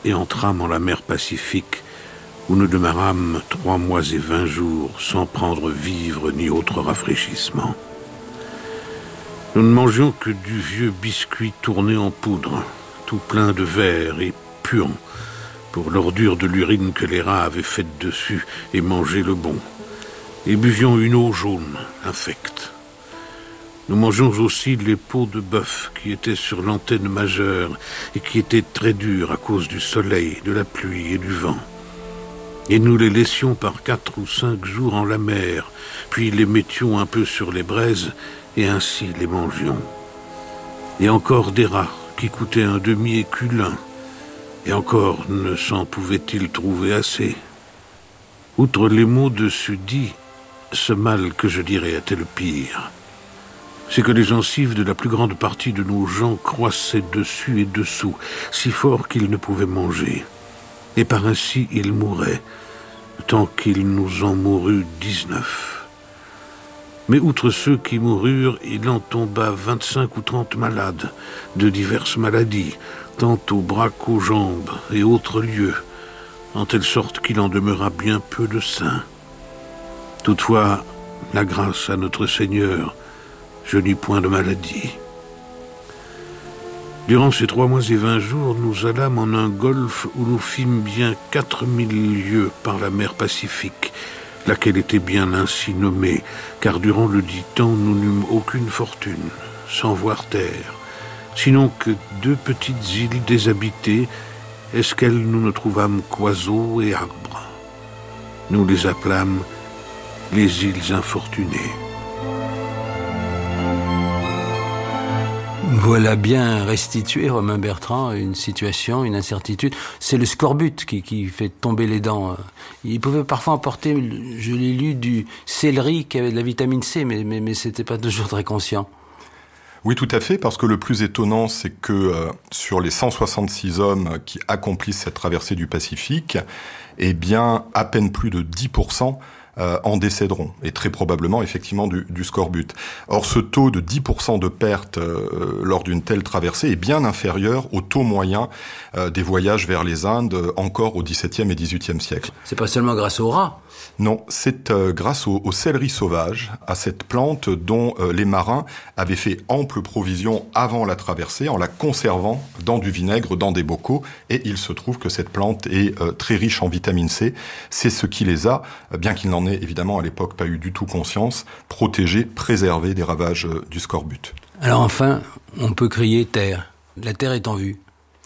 et entrâmes en la mer Pacifique, où nous demeurâmes 3 mois et 20 jours sans prendre vivre ni autre rafraîchissement. Nous ne mangions que du vieux biscuit tourné en poudre, tout plein de verre et puant, pour l'ordure de l'urine que les rats avaient faite dessus et mangé le bon, et buvions une eau jaune, infecte. Nous mangions aussi les peaux de bœuf qui étaient sur l'antenne majeure et qui étaient très dures à cause du soleil, de la pluie et du vent. Et nous les laissions par 4 ou 5 jours en la mer, puis les mettions un peu sur les braises et ainsi les mangions. Et encore des rats qui coûtaient un demi-écu l'un, et encore ne s'en pouvait-il trouver assez. Outre les mots dessus dits, ce mal que je dirais était le pire. C'est que les gencives de la plus grande partie de nos gens croissaient dessus et dessous, si fort qu'ils ne pouvaient manger. Et par ainsi ils mouraient, tant qu'il nous en mourut 19. Mais outre ceux qui moururent, il en tomba 25 ou 30 malades, de diverses maladies, tant aux bras qu'aux jambes et autres lieux, en telle sorte qu'il en demeura bien peu de saints. Toutefois, la grâce à notre Seigneur, je n'eus point de maladie. Durant ces 3 mois et 20 jours, nous allâmes en un golfe où nous fîmes bien 4000 lieues par la mer Pacifique, laquelle était bien ainsi nommée, car durant le dit temps, nous n'eûmes aucune fortune, sans voir terre, sinon que 2 petites îles déshabitées, esquelles nous ne trouvâmes qu'oiseaux et arbres. Nous les appelâmes les îles infortunées. Voilà bien restitué, Romain Bertrand, une situation, une incertitude. C'est le scorbut qui fait tomber les dents. Il pouvait parfois emporter, je l'ai lu, du céleri qui avait de la vitamine C, mais c'était pas toujours très conscient. Oui, tout à fait, parce que le plus étonnant, c'est que sur les 166 hommes qui accomplissent cette traversée du Pacifique, eh bien, à peine plus de 10% en décéderont, et très probablement effectivement du scorbut. Or, ce taux de 10% de perte lors d'une telle traversée est bien inférieur au taux moyen des voyages vers les Indes encore au XVIIe et XVIIIe siècle. C'est pas seulement grâce aux rats. Non, c'est grâce au céleri sauvage, à cette plante dont les marins avaient fait ample provision avant la traversée en la conservant dans du vinaigre, dans des bocaux, et il se trouve que cette plante est très riche en vitamine C. C'est ce qui les a, bien qu'ils n'en aient évidemment à l'époque pas eu du tout conscience, protégés, préservés des ravages du scorbut. Alors enfin, on peut crier terre. La terre est en vue.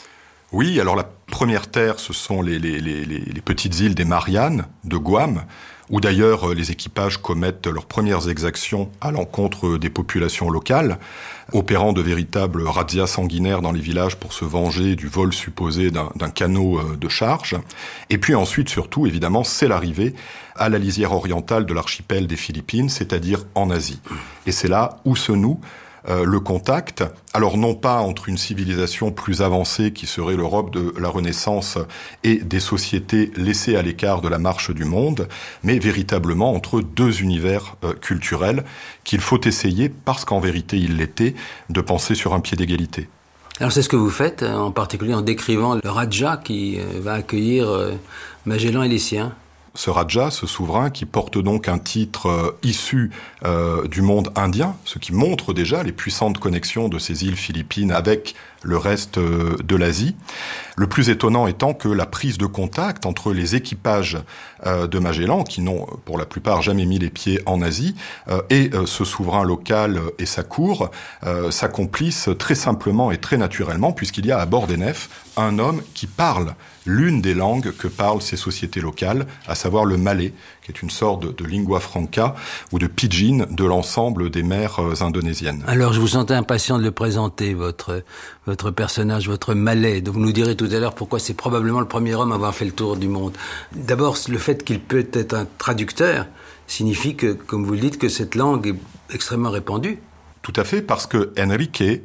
Oui, alors la première terre, ce sont les petites îles des Mariannes, de Guam, où d'ailleurs les équipages commettent leurs premières exactions à l'encontre des populations locales, opérant de véritables razzias sanguinaires dans les villages pour se venger du vol supposé d'un canot de charge. Et puis ensuite, surtout, évidemment, c'est l'arrivée à la lisière orientale de l'archipel des Philippines, c'est-à-dire en Asie. Et c'est là où se noue le contact, alors non pas entre une civilisation plus avancée qui serait l'Europe de la Renaissance et des sociétés laissées à l'écart de la marche du monde, mais véritablement entre 2 univers culturels qu'il faut essayer, parce qu'en vérité il l'était, de penser sur un pied d'égalité. Alors c'est ce que vous faites, en particulier en décrivant le Raja qui va accueillir Magellan et les siens. Ce Raja, ce souverain, qui porte donc un titre issu du monde indien, ce qui montre déjà les puissantes connexions de ces îles philippines avec le reste de l'Asie. Le plus étonnant étant que la prise de contact entre les équipages de Magellan, qui n'ont pour la plupart jamais mis les pieds en Asie, et ce souverain local et sa cour s'accomplissent très simplement et très naturellement, puisqu'il y a à bord des nefs un homme qui parle l'une des langues que parlent ces sociétés locales, à savoir le malais, qui est une sorte de lingua franca ou de pidgin de l'ensemble des mers indonésiennes. Alors, je vous sentais impatient de le présenter, votre personnage, votre malais. Donc, vous nous direz tout à l'heure pourquoi c'est probablement le premier homme à avoir fait le tour du monde. D'abord, le fait qu'il peut être un traducteur signifie que, comme vous le dites, que cette langue est extrêmement répandue. Tout à fait, parce que Enrique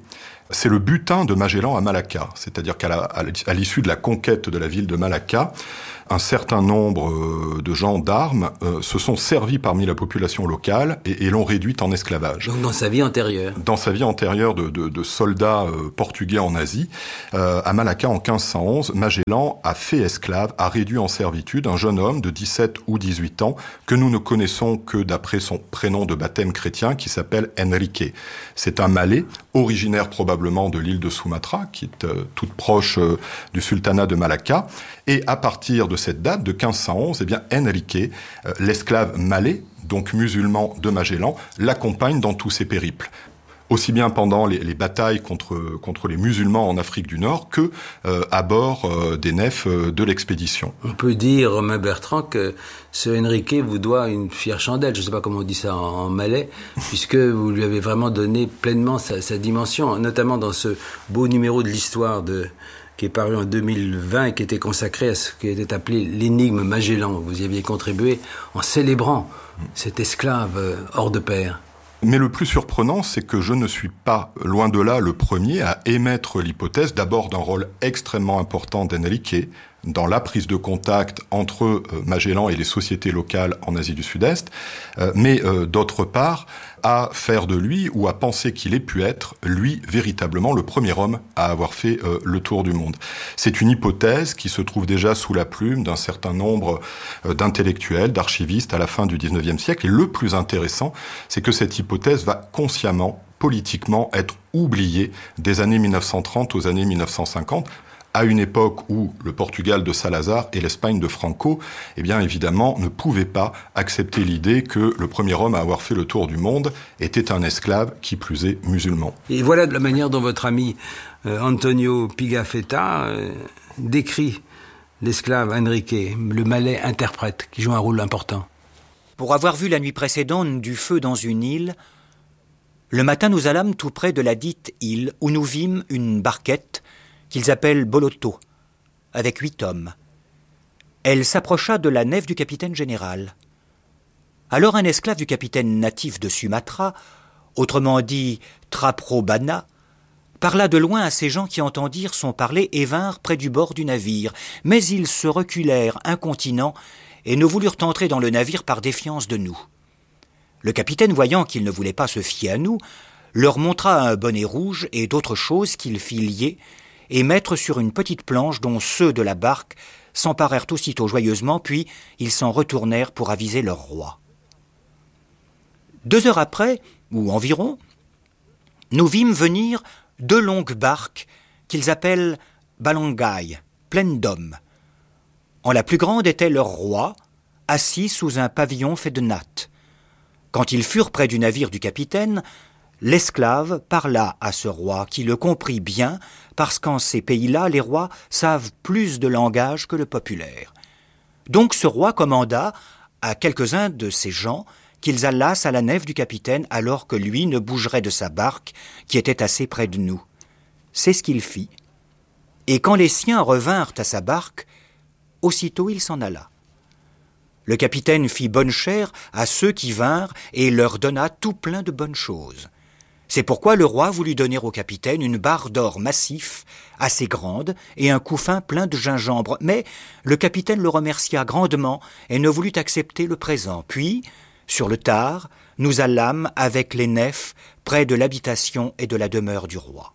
C'est le butin de Magellan à Malacca, c'est-à-dire qu'à l'issue de la conquête de la ville de Malacca, un certain nombre de gens d'armes se sont servis parmi la population locale et l'ont réduite en esclavage. Donc dans sa vie antérieure. Dans sa vie antérieure de soldats portugais en Asie, à Malacca en 1511, Magellan a fait esclave, a réduit en servitude un jeune homme de 17 ou 18 ans que nous ne connaissons que d'après son prénom de baptême chrétien qui s'appelle Enrique. C'est un Malais, originaire probablement de l'île de Sumatra, qui est toute proche du sultanat de Malacca. Et à partir de cette date, de 1511, eh bien Enrique, l'esclave malais, donc musulman de Magellan, l'accompagne dans tous ses périples. Aussi bien pendant les batailles contre les musulmans en Afrique du Nord que à bord des nefs de l'expédition. On peut dire, Romain Bertrand, que ce Enrique vous doit une fière chandelle. Je ne sais pas comment on dit ça en malais, puisque vous lui avez vraiment donné pleinement sa dimension, notamment dans ce beau numéro de l'histoire qui est paru en 2020 et qui était consacré à ce qui était appelé l'énigme Magellan. Vous y aviez contribué en célébrant cet esclave hors de pair. Mais le plus surprenant, c'est que je ne suis pas, loin de là, le premier à émettre l'hypothèse d'abord d'un rôle extrêmement important d'Enrique dans la prise de contact entre Magellan et les sociétés locales en Asie du Sud-Est, mais d'autre part, à faire de lui ou à penser qu'il ait pu être, lui, véritablement le premier homme à avoir fait le tour du monde. C'est une hypothèse qui se trouve déjà sous la plume d'un certain nombre d'intellectuels, d'archivistes à la fin du XIXe siècle. Et le plus intéressant, c'est que cette hypothèse va consciemment, politiquement, être oubliée des années 1930 aux années 1950, à une époque où le Portugal de Salazar et l'Espagne de Franco, eh bien évidemment, ne pouvaient pas accepter l'idée que le premier homme à avoir fait le tour du monde était un esclave, qui plus est musulman. Et voilà la manière dont votre ami Antonio Pigafetta décrit l'esclave Enrique, le Malais interprète, qui joue un rôle important. Pour avoir vu la nuit précédente du feu dans une île, le matin nous allâmes tout près de la dite île, où nous vîmes une barquette qu'ils appellent Boloto, avec 8 hommes. Elle s'approcha de la nef du capitaine général. Alors un esclave du capitaine natif de Sumatra, autrement dit Traprobana, parla de loin à ces gens qui entendirent son parler et vinrent près du bord du navire, mais ils se reculèrent incontinents et ne voulurent entrer dans le navire par défiance de nous. Le capitaine, voyant qu'ils ne voulaient pas se fier à nous, leur montra un bonnet rouge et d'autres choses qu'il fit lier et mettre sur une petite planche dont ceux de la barque s'emparèrent aussitôt joyeusement, puis ils s'en retournèrent pour aviser leur roi. 2 heures après, ou environ, nous vîmes venir 2 longues barques qu'ils appellent balangaï, pleines d'hommes. En la plus grande était leur roi, assis sous un pavillon fait de nattes. Quand ils furent près du navire du capitaine, l'esclave parla à ce roi qui le comprit bien, parce qu'en ces pays-là, les rois savent plus de langage que le populaire. Donc ce roi commanda à quelques-uns de ses gens qu'ils allassent à la nef du capitaine alors que lui ne bougerait de sa barque qui était assez près de nous. C'est ce qu'il fit. Et quand les siens revinrent à sa barque, aussitôt il s'en alla. Le capitaine fit bonne chère à ceux qui vinrent et leur donna tout plein de bonnes choses. C'est pourquoi le roi voulut donner au capitaine une barre d'or massif, assez grande, et un couffin plein de gingembre. Mais le capitaine le remercia grandement et ne voulut accepter le présent. Puis, sur le tard, nous allâmes avec les nefs près de l'habitation et de la demeure du roi.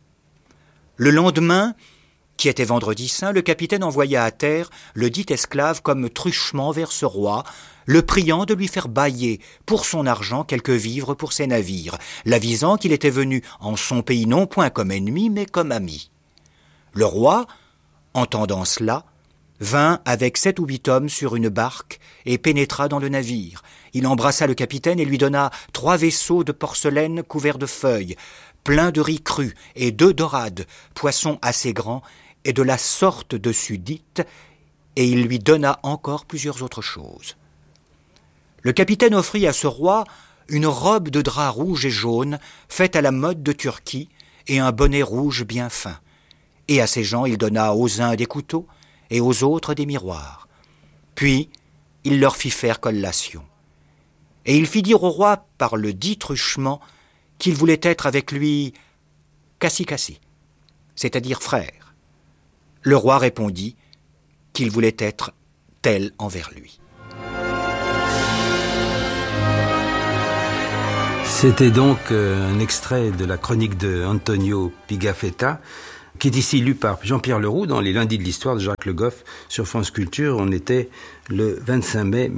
Le lendemain, qui était vendredi saint, le capitaine envoya à terre le dit esclave comme truchement vers ce roi, le priant de lui faire bailler pour son argent quelques vivres pour ses navires, l'avisant qu'il était venu en son pays non point comme ennemi, mais comme ami. Le roi, entendant cela, vint avec 7 ou 8 hommes sur une barque et pénétra dans le navire. Il embrassa le capitaine et lui donna 3 vaisseaux de porcelaine couverts de feuilles, pleins de riz cru et 2 dorades, poissons assez grands, et de la sorte dessus dite, et il lui donna encore plusieurs autres choses. Le capitaine offrit à ce roi une robe de drap rouge et jaune, faite à la mode de Turquie, et un bonnet rouge bien fin. Et à ces gens il donna aux uns des couteaux, et aux autres des miroirs. Puis il leur fit faire collation. Et il fit dire au roi, par le dit truchement, qu'il voulait être avec lui Kassi-Kassi, c'est-à-dire frère. Le roi répondit qu'il voulait être tel envers lui. C'était donc un extrait de la chronique de Antonio Pigafetta, qui est ici lu par Jean-Pierre Leroux dans les Lundis de l'Histoire de Jacques Le Goff sur France Culture. On était le 25 mai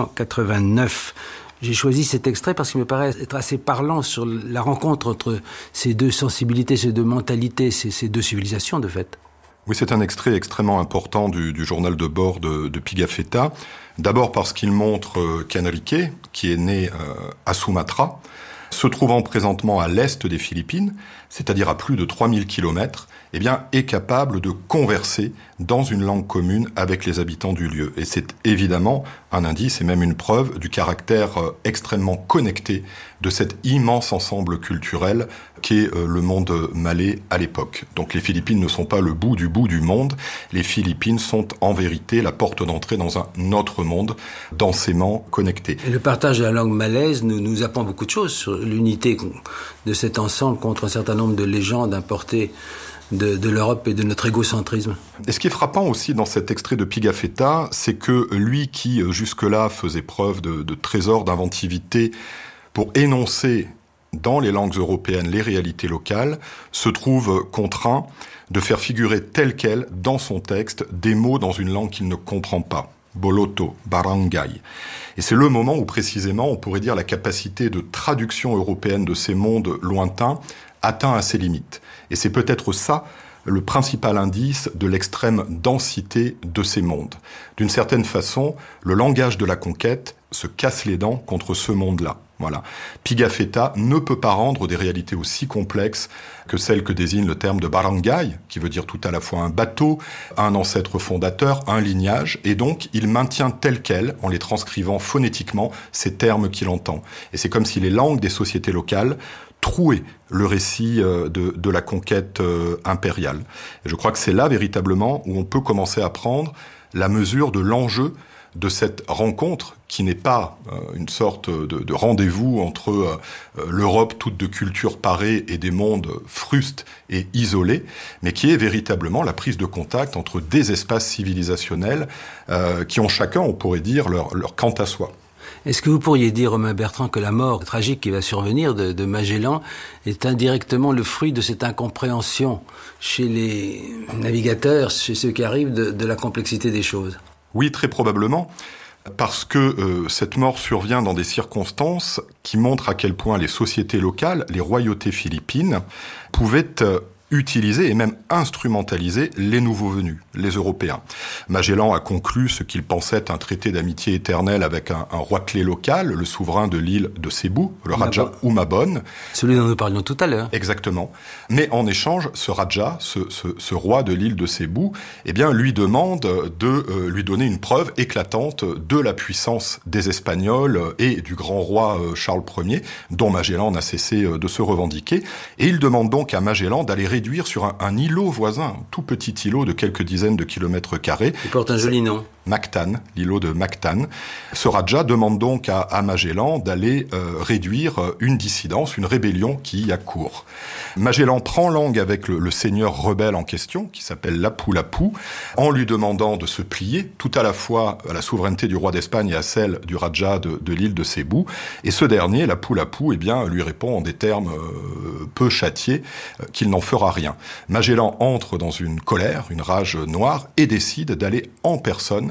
1989. J'ai choisi cet extrait parce qu'il me paraît être assez parlant sur la rencontre entre ces deux sensibilités, ces deux mentalités, ces deux civilisations de fait. Oui, c'est un extrait extrêmement important du journal de bord de Pigafetta. D'abord parce qu'il montre qu'Enrique, qui est né à Sumatra, se trouvant présentement à l'est des Philippines, c'est-à-dire à plus de 3000 kilomètres, eh bien, est capable de converser dans une langue commune avec les habitants du lieu. Et c'est évidemment un indice et même une preuve du caractère extrêmement connecté de cet immense ensemble culturel qu'est le monde malais à l'époque. Donc les Philippines ne sont pas le bout du monde, les Philippines sont en vérité la porte d'entrée dans un autre monde densément connecté. Et le partage de la langue malaise nous apprend beaucoup de choses sur l'unité de cet ensemble contre un certain nombre de légendes importées de l'Europe et de notre égocentrisme. Et ce qui est frappant aussi dans cet extrait de Pigafetta, c'est que lui qui jusque-là faisait preuve de trésor d'inventivité pour énoncer dans les langues européennes les réalités locales, se trouve contraint de faire figurer tel quel dans son texte des mots dans une langue qu'il ne comprend pas. Boloto, barangay. Et c'est le moment où précisément on pourrait dire la capacité de traduction européenne de ces mondes lointains atteint à ses limites. Et c'est peut-être ça le principal indice de l'extrême densité de ces mondes. D'une certaine façon, le langage de la conquête se casse les dents contre ce monde-là. Voilà. Pigafetta ne peut pas rendre des réalités aussi complexes que celles que désigne le terme de barangay, qui veut dire tout à la fois un bateau, un ancêtre fondateur, un lignage, et donc il maintient tel quel, en les transcrivant phonétiquement, ces termes qu'il entend. Et c'est comme si les langues des sociétés locales trouaient le récit de la conquête impériale. Et je crois que c'est là véritablement où on peut commencer à prendre la mesure de l'enjeu de cette rencontre qui n'est pas une sorte de rendez-vous entre l'Europe toute de cultures parées et des mondes frustes et isolés, mais qui est véritablement la prise de contact entre des espaces civilisationnels qui ont chacun, on pourrait dire, leur quant à soi. Est-ce que vous pourriez dire, Romain Bertrand, que la mort tragique qui va survenir de Magellan est indirectement le fruit de cette incompréhension chez les navigateurs, chez ceux qui arrivent, de la complexité des choses ? Oui, très probablement, parce que cette mort survient dans des circonstances qui montrent à quel point les sociétés locales, les royautés philippines, pouvaient utiliser et même instrumentaliser les nouveaux venus, les Européens. Magellan a conclu ce qu'il pensait être un traité d'amitié éternelle avec un roitelet local, le souverain de l'île de Cebu, le Raja Humabon. Celui dont nous parlions tout à l'heure. Exactement. Mais en échange, ce Raja, ce roi de l'île de Cebu, eh bien, lui demande de lui donner une preuve éclatante de la puissance des Espagnols et du grand roi Charles Ier, dont Magellan n'a cessé de se revendiquer. Et il demande donc à Magellan d'aller réduire sur un îlot voisin, un tout petit îlot de quelques dizaines de kilomètres carrés. Il porte un joli nom. Mactan, l'îlot de Mactan. Ce Raja demande donc à Magellan d'aller réduire une dissidence, une rébellion qui y a cours. Magellan prend langue avec le seigneur rebelle en question, qui s'appelle Lapu-Lapu, en lui demandant de se plier tout à la fois à la souveraineté du roi d'Espagne et à celle du Raja de l'île de Cebu. Et ce dernier, Lapu-Lapu, eh bien, lui répond en des termes peu châtiés qu'il n'en fera rien. Magellan entre dans une colère, une rage noire, et décide d'aller en personne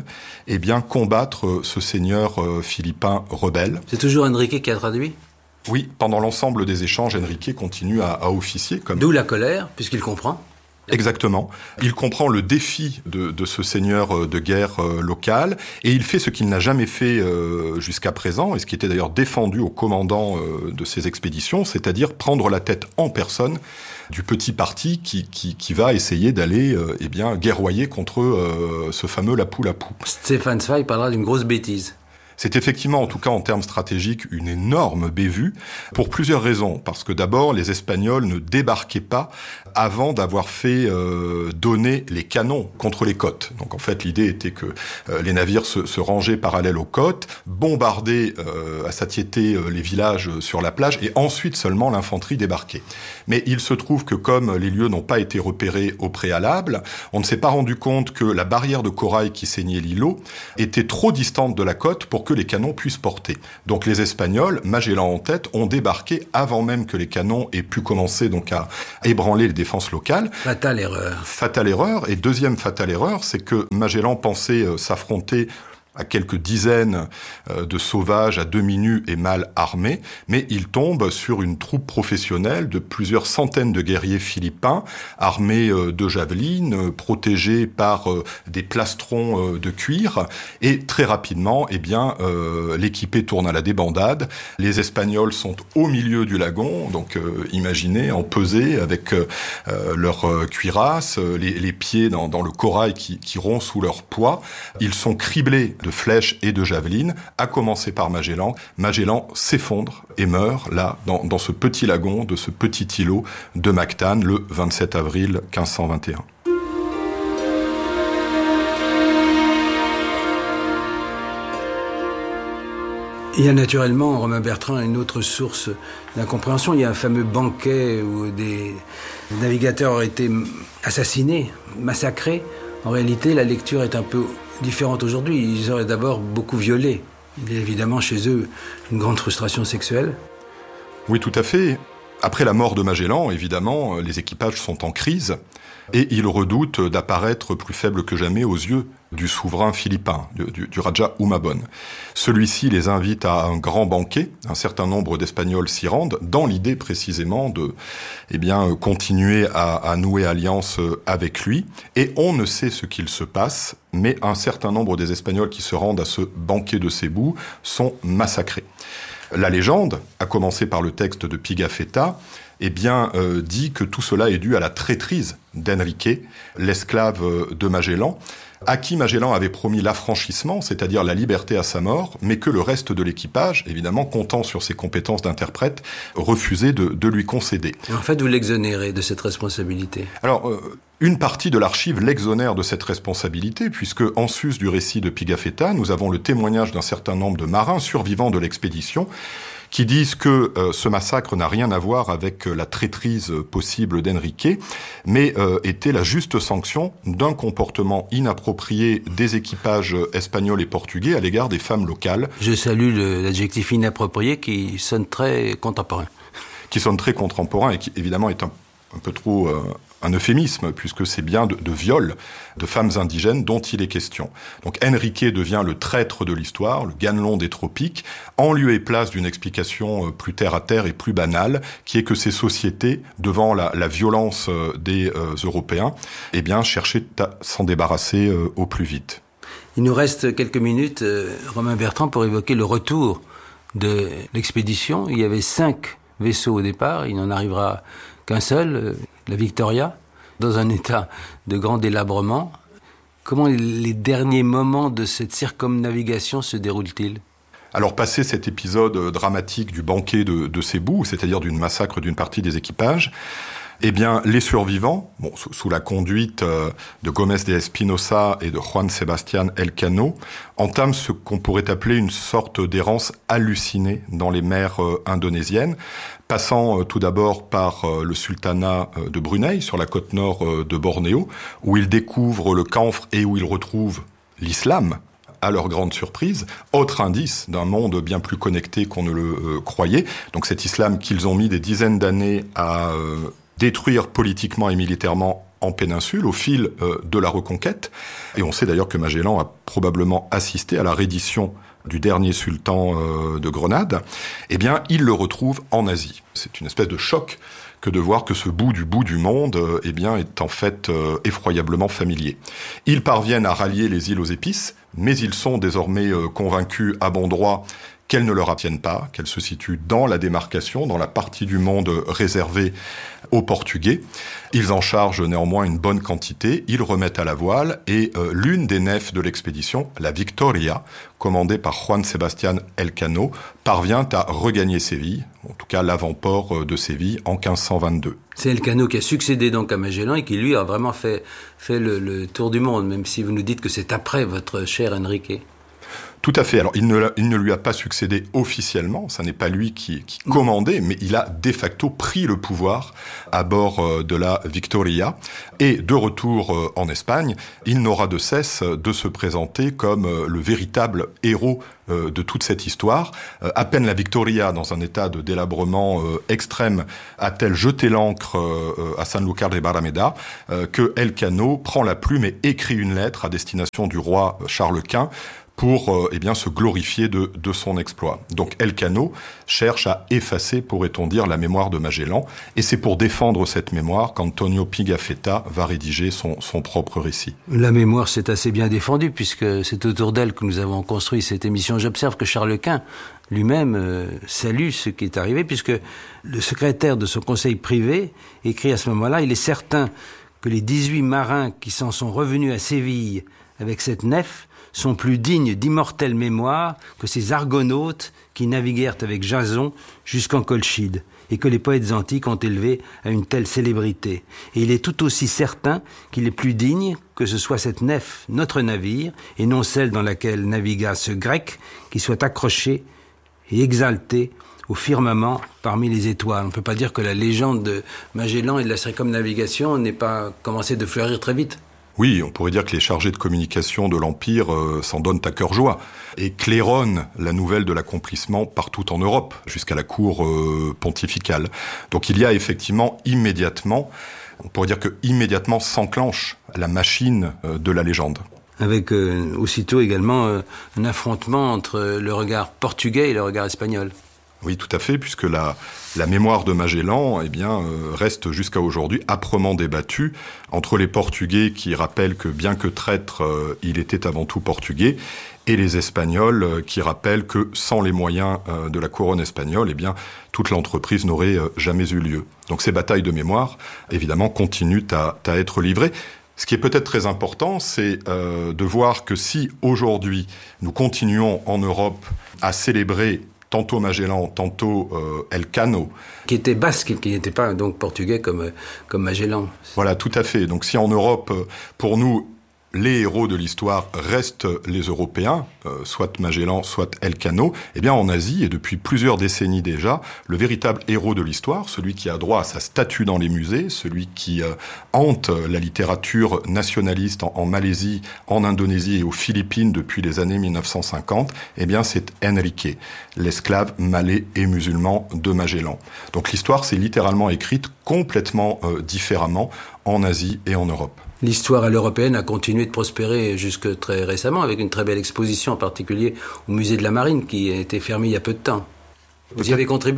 combattre ce seigneur philippin rebelle. C'est toujours Enrique qui a traduit ? Oui, pendant l'ensemble des échanges, Enrique continue à officier. D'où la colère, puisqu'il comprend. Exactement. Il comprend le défi de ce seigneur de guerre local et il fait ce qu'il n'a jamais fait jusqu'à présent et ce qui était d'ailleurs défendu au commandant de ces expéditions, c'est-à-dire prendre la tête en personne du petit parti qui va essayer d'aller guerroyer contre ce fameux Lapu-Lapu. Stéphane Zweig parlera d'une grosse bêtise. C'est effectivement, en tout cas en termes stratégiques, une énorme bévue, pour plusieurs raisons. Parce que d'abord, les Espagnols ne débarquaient pas avant d'avoir fait donner les canons contre les côtes. Donc en fait, l'idée était que les navires se rangeaient parallèles aux côtes, bombardaient à satiété les villages sur la plage, et ensuite seulement l'infanterie débarquait. Mais il se trouve que comme les lieux n'ont pas été repérés au préalable, on ne s'est pas rendu compte que la barrière de corail qui ceignait l'îlot était trop distante de la côte pour que les canons puissent porter. Donc les Espagnols, Magellan en tête, ont débarqué avant même que les canons aient pu commencer donc à ébranler les défenses locales. Fatale erreur. Fatale erreur. Et deuxième fatale erreur, c'est que Magellan pensait s'affronter à quelques dizaines de sauvages à demi nus et mal armés, mais il tombe sur une troupe professionnelle de plusieurs centaines de guerriers philippins, armés de javelines, protégés par des plastrons de cuir, et très rapidement, l'équipée tourne à la débandade. Les Espagnols sont au milieu du lagon, donc imaginez, en pesée, avec leurs cuirasses, les pieds dans le corail qui rompt sous leur poids. Ils sont criblés de flèches et de javelines, à commencer par Magellan. Magellan s'effondre et meurt là, dans ce petit lagon, de ce petit îlot de Mactan, le 27 avril 1521. Il y a naturellement, Romain Bertrand, une autre source d'incompréhension. Il y a un fameux banquet où des navigateurs ont été assassinés, massacrés. En réalité, la lecture est un peu différente aujourd'hui. Ils auraient d'abord beaucoup violé. Il y a évidemment chez eux une grande frustration sexuelle. Oui, tout à fait. Après la mort de Magellan, évidemment, les équipages sont en crise et ils redoutent d'apparaître plus faibles que jamais aux yeux du souverain philippin, du Raja Humabon. Celui-ci les invite à un grand banquet. Un certain nombre d'Espagnols s'y rendent, dans l'idée précisément de continuer à nouer alliance avec lui. Et on ne sait ce qu'il se passe, mais un certain nombre des Espagnols qui se rendent à ce banquet de Cebu sont massacrés. La légende, à commencer par le texte de Pigafetta, dit que tout cela est dû à la traîtrise d'Enrique, l'esclave de Magellan, à qui Magellan avait promis l'affranchissement, c'est-à-dire la liberté à sa mort, mais que le reste de l'équipage, évidemment comptant sur ses compétences d'interprète, refusait de lui concéder. Et en fait, vous l'exonérez de cette responsabilité. Alors, une partie de l'archive l'exonère de cette responsabilité, puisque, en sus du récit de Pigafetta, nous avons le témoignage d'un certain nombre de marins survivants de l'expédition, qui disent que ce massacre n'a rien à voir avec la traîtrise possible d'Enrique, mais était la juste sanction d'un comportement inapproprié des équipages espagnols et portugais à l'égard des femmes locales. Je salue l'adjectif inapproprié qui sonne très contemporain. Qui sonne très contemporain et qui, évidemment, est un peu trop un euphémisme, puisque c'est bien de viol de femmes indigènes dont il est question. Donc Enrique devient le traître de l'histoire, le Ganelon des tropiques, en lieu et place d'une explication plus terre-à-terre et plus banale, qui est que ces sociétés, devant la violence des Européens, cherchaient à s'en débarrasser au plus vite. Il nous reste quelques minutes, Romain Bertrand, pour évoquer le retour de l'expédition. Il y avait 5 vaisseaux au départ, il n'en arrivera qu'un seul, la Victoria, dans un état de grand délabrement. Comment les derniers moments de cette circumnavigation se déroulent-ils ? Alors, passé cet épisode dramatique du banquet de Cebu, c'est-à-dire d'une massacre d'une partie des équipages, les survivants, sous la conduite de Gómez de Espinosa et de Juan Sebastián Elcano, entament ce qu'on pourrait appeler une sorte d'errance hallucinée dans les mers indonésiennes, passant tout d'abord par le sultanat de Brunei, sur la côte nord de Bornéo, où ils découvrent le camphre et où ils retrouvent l'islam, à leur grande surprise, autre indice d'un monde bien plus connecté qu'on ne le croyait. Donc cet islam qu'ils ont mis des dizaines d'années à détruire politiquement et militairement en péninsule au fil de la reconquête. Et on sait d'ailleurs que Magellan a probablement assisté à la reddition du dernier sultan de Grenade. Il le retrouve en Asie. C'est une espèce de choc que de voir que ce bout du monde est en fait effroyablement familier. Ils parviennent à rallier les îles aux épices, mais ils sont désormais convaincus à bon droit qu'elle ne leur appartienne pas, qu'elle se situe dans la démarcation, dans la partie du monde réservée aux Portugais. Ils en chargent néanmoins une bonne quantité, ils remettent à la voile et l'une des nefs de l'expédition, la Victoria, commandée par Juan Sebastián Elcano, parvient à regagner Séville, en tout cas l'avant-port de Séville, en 1522. C'est Elcano qui a succédé donc à Magellan et qui lui a vraiment fait le tour du monde, même si vous nous dites que c'est après votre cher Enrique. Tout à fait. Alors, il ne lui a pas succédé officiellement, ça n'est pas lui qui commandait, mais il a de facto pris le pouvoir à bord de la Victoria. Et de retour en Espagne, il n'aura de cesse de se présenter comme le véritable héros de toute cette histoire. À peine la Victoria, dans un état de délabrement extrême, a-t-elle jeté l'ancre à Sanlúcar de Barrameda, que Elcano prend la plume et écrit une lettre à destination du roi Charles Quint, pour se glorifier de son exploit. Donc Elcano cherche à effacer, pourrait-on dire, la mémoire de Magellan, et c'est pour défendre cette mémoire qu'Antonio Pigafetta va rédiger son propre récit. La mémoire s'est assez bien défendue, puisque c'est autour d'elle que nous avons construit cette émission. J'observe que Charles Quint lui-même salue ce qui est arrivé, puisque le secrétaire de son conseil privé écrit à ce moment-là: il est certain que les 18 marins qui s'en sont revenus à Séville avec cette nef sont plus dignes d'immortelle mémoire que ces argonautes qui naviguèrent avec Jason jusqu'en Colchide, et que les poètes antiques ont élevé à une telle célébrité. Et il est tout aussi certain qu'il est plus digne que ce soit cette nef, notre navire, et non celle dans laquelle navigua ce grec, qui soit accroché et exalté au firmament parmi les étoiles. On ne peut pas dire que la légende de Magellan et de la circumnavigation n'ait pas commencé de fleurir très vite. Oui, on pourrait dire que les chargés de communication de l'Empire s'en donnent à cœur joie et claironnent la nouvelle de l'accomplissement partout en Europe, jusqu'à la cour pontificale. Donc il y a effectivement immédiatement, on pourrait dire que immédiatement s'enclenche la machine de la légende. Avec aussitôt également un affrontement entre le regard portugais et le regard espagnol. Oui, tout à fait, puisque la mémoire de Magellan, reste jusqu'à aujourd'hui âprement débattue entre les Portugais qui rappellent que bien que traître, il était avant tout portugais, et les Espagnols qui rappellent que sans les moyens de la couronne espagnole, toute l'entreprise n'aurait jamais eu lieu. Donc ces batailles de mémoire, évidemment, continuent à être livrées. Ce qui est peut-être très important, c'est de voir que si aujourd'hui nous continuons en Europe à célébrer tantôt Magellan, tantôt Elcano. Qui était basque, qui n'était pas donc portugais comme Magellan. Voilà, tout à fait. Donc si en Europe, pour nous, les héros de l'histoire restent les Européens, soit Magellan, soit Elcano, en Asie, et depuis plusieurs décennies déjà, le véritable héros de l'histoire, celui qui a droit à sa statue dans les musées, celui qui hante la littérature nationaliste en Malaisie, en Indonésie et aux Philippines depuis les années 1950, c'est Enrique, l'esclave malais et musulman de Magellan. Donc l'histoire s'est littéralement écrite complètement différemment en Asie et en Europe. L'histoire à l'européenne a continué de prospérer jusque très récemment, avec une très belle exposition en particulier au musée de la Marine qui a été fermé il y a peu de temps. Vous y avez contribué ?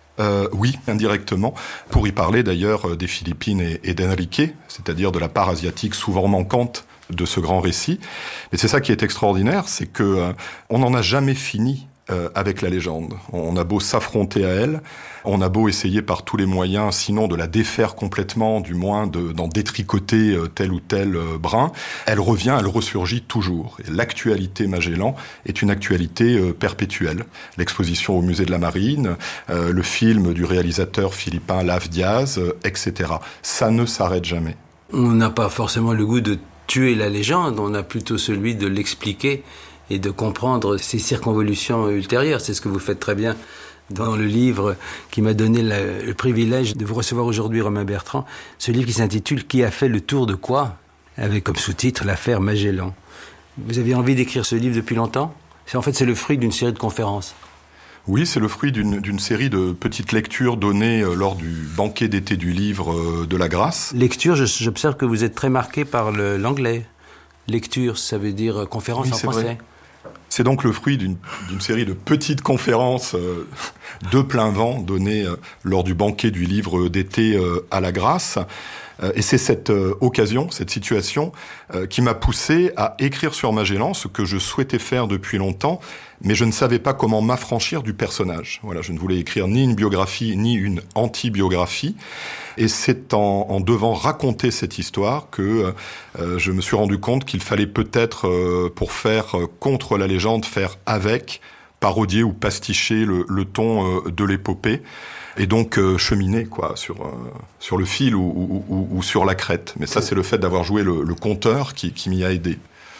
Oui, indirectement, pour y parler d'ailleurs des Philippines et d'Enrique, c'est-à-dire de la part asiatique souvent manquante de ce grand récit. Mais c'est ça qui est extraordinaire, c'est que on n'en a jamais fini avec la légende. On a beau s'affronter à elle, on a beau essayer par tous les moyens, sinon de la défaire complètement, du moins d'en détricoter tel ou tel brin, elle revient, elle ressurgit toujours. Et l'actualité Magellan est une actualité perpétuelle. L'exposition au musée de la Marine, le film du réalisateur philippin Lav Diaz, etc. Ça ne s'arrête jamais. On n'a pas forcément le goût de tuer la légende, on a plutôt celui de l'expliquer et de comprendre ses circonvolutions ultérieures. C'est ce que vous faites très bien dans le livre qui m'a donné le privilège de vous recevoir aujourd'hui, Romain Bertrand. Ce livre qui s'intitule « Qui a fait le tour de quoi ?», avec comme sous-titre « L'affaire Magellan ». Vous avez envie d'écrire ce livre depuis longtemps ? C'est le fruit d'une série de conférences. Oui, c'est le fruit d'une série de petites lectures données lors du banquet d'été du livre de la Grâce. Lecture, j'observe que vous êtes très marqué par l'anglais. Lecture, ça veut dire conférence en français. Vrai. C'est donc le fruit d'une série de petites conférences de plein vent données lors du banquet du livre d'été à la Grâce. Et c'est cette occasion, cette situation, qui m'a poussé à écrire sur Magellan, ce que je souhaitais faire depuis longtemps, mais je ne savais pas comment m'affranchir du personnage. Voilà, je ne voulais écrire ni une biographie, ni une anti-biographie. Et c'est en devant raconter cette histoire que je me suis rendu compte qu'il fallait peut-être, pour faire contre la légende, faire avec, parodier ou pasticher le ton de l'épopée. Et donc cheminer sur le fil ou sur la crête. Mais ça, c'est le fait d'avoir joué le conteur qui m'y a aidé.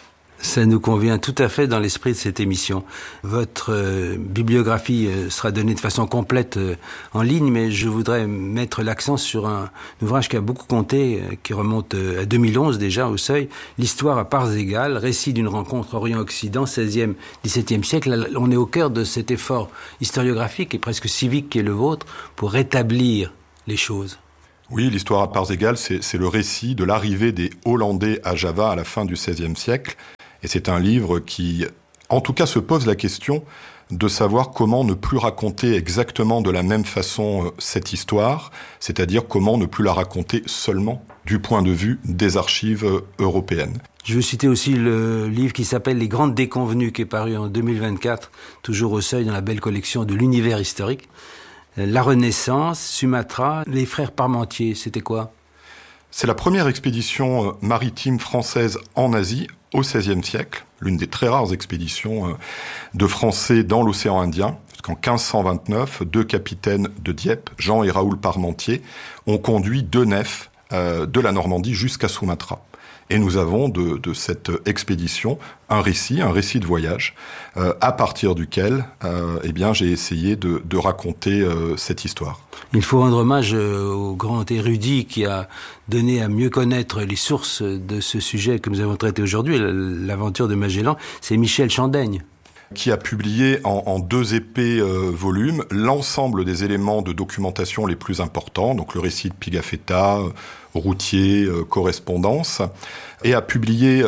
Ça nous convient tout à fait dans l'esprit de cette émission. Votre bibliographie sera donnée de façon complète en ligne, mais je voudrais mettre l'accent sur un ouvrage qui a beaucoup compté, qui remonte à 2011 déjà, au Seuil, L'histoire à parts égales, récit d'une rencontre Orient-Occident, 16e, 17e siècle. Là, on est au cœur de cet effort historiographique et presque civique qui est le vôtre pour rétablir les choses. Oui, l'histoire à parts égales, c'est le récit de l'arrivée des Hollandais à Java à la fin du XVIe siècle. Et c'est un livre qui, en tout cas, se pose la question de savoir comment ne plus raconter exactement de la même façon cette histoire, c'est-à-dire comment ne plus la raconter seulement du point de vue des archives européennes. Je veux citer aussi le livre qui s'appelle Les Grandes Déconvenues, qui est paru en 2024, toujours au Seuil, dans la belle collection de l'univers historique. La Renaissance, Sumatra, les frères Parmentier, c'était quoi ? C'est la première expédition maritime française en Asie au XVIe siècle, l'une des très rares expéditions de Français dans l'océan Indien. Qu'en 1529, 2 capitaines de Dieppe, Jean et Raoul Parmentier, ont conduit 2 nefs de la Normandie jusqu'à Sumatra. Et nous avons de cette expédition un récit de voyage, à partir duquel j'ai essayé de raconter cette histoire. Il faut rendre hommage au grand érudit qui a donné à mieux connaître les sources de ce sujet que nous avons traité aujourd'hui, l'aventure de Magellan, c'est Michel Chandaigne. Qui a publié en 2 épais volumes l'ensemble des éléments de documentation les plus importants, donc le récit de Pigafetta, routier, correspondance, et a publié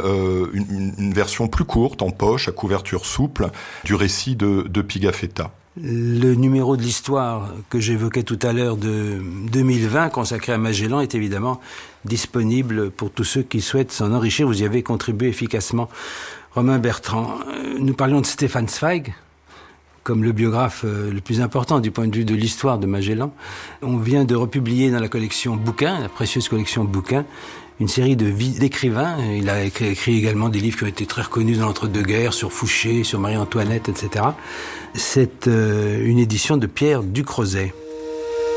une version plus courte, en poche, à couverture souple, du récit de Pigafetta. Le numéro de l'histoire que j'évoquais tout à l'heure de 2020, consacré à Magellan, est évidemment disponible pour tous ceux qui souhaitent s'en enrichir. Vous y avez contribué efficacement. Romain Bertrand, nous parlions de Stefan Zweig, comme le biographe le plus important du point de vue de l'histoire de Magellan. On vient de republier dans la collection Bouquin, la précieuse collection Bouquin, une série d'écrivains. Il a écrit également des livres qui ont été très reconnus dans l'entre-deux-guerres, sur Fouché, sur Marie-Antoinette, etc. C'est une édition de Pierre Ducrozet.